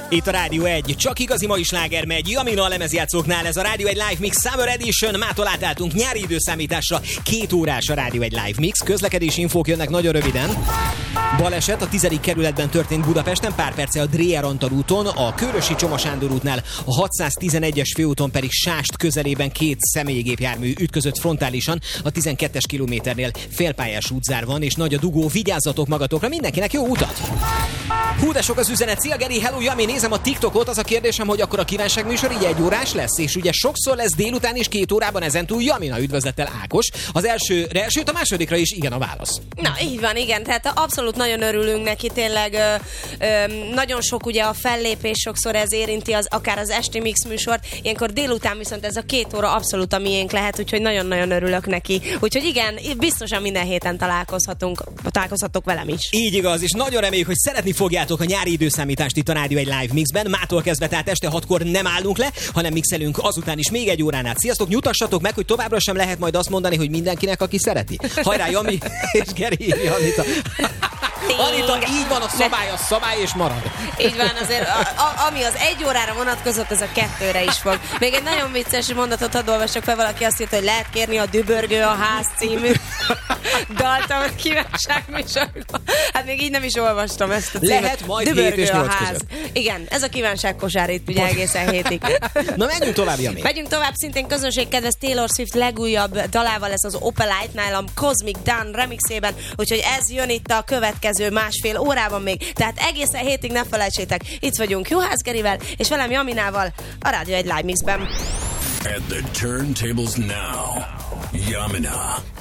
Itt a Rádió 1, csak igazi mai sláger megy, Jamina a lemezjátszóknál, ez a Rádió 1 Live Mix Summer Edition, mától átálltunk nyári időszámításra, 2 órás a Rádió 1 Live Mix, közlekedési infók jönnek nagyon röviden. Baleset a 10. kerületben történt Budapesten, pár perce a Dreher Antal úton, a Körösi Csoma Sándor útnál, a 611-es főúton pedig Sást közelében 2 személygépjármű ütközött frontálisan, a 12-es kilométernél félpályás útzár van, és nagy a dugó, vigyázzatok magatokra, mindenkinek jó utat! Hú, de sok az üzenet. Szia Geri, hello Jami, nézem a TikTokot, az a kérdésem, hogy akkor a kívánságműsor így 1 órás lesz, és ugye sokszor lesz délután is 2 órában ezentúl Jamina, üdvözlettel Ákos. Az elsőre, sőt a másodikra is igen a válasz. Na, így van, igen, tehát abszolút nagyon örülünk neki, tényleg nagyon sok ugye a fellépés, sokszor ez érinti akár az esti mix műsort, ilyenkor délután viszont ez a 2 óra abszolút a miénk lehet, úgyhogy nagyon-nagyon örülök neki. Úgyhogy igen, biztosan minden héten találkozhatok velem is. Így igaz, és nagyon reméljük, hogy szeretni fogjátok a nyári időszámítást itt a Rádió 1 Live Mixben. Mától kezdve, tehát este 6-kor nem állunk le, hanem mixelünk azután is még 1 órán át. Sziasztok, nyutassatok meg, hogy továbbra sem lehet majd azt mondani, hogy mindenkinek, aki szereti. Hajrá, Jami és Geri, Anita. Anita, így van, a szabály és marad. Így van, azért ami az 1 órára vonatkozott, az a 2-re is fog. Még egy nagyon vicces mondatot hadd olvassak fel, valaki azt írta, hogy lehet kérni a Dübörgő a ház című daltamot kívánságműsorban. Hát még így nem is olvastam ezt a címet. Lehet majd Dübörgő 7 és 8 a ház. között. Igen, ez a kívánságkosár itt ugye egészen hétig. Na menjünk tovább, Jami. Megyünk tovább, szintén közönségkedves Taylor Swift legújabb dalával, lesz az Opalite-nál a Cosmic Dawn remixében, úgyhogy ez jön itt a következő 1,5 órában még, tehát egészen hétig ne felejtsétek, itt vagyunk Juhász Gerivel, és velem Jaminával a Rádió 1 Live Mixben. At the turntables now, Yamina.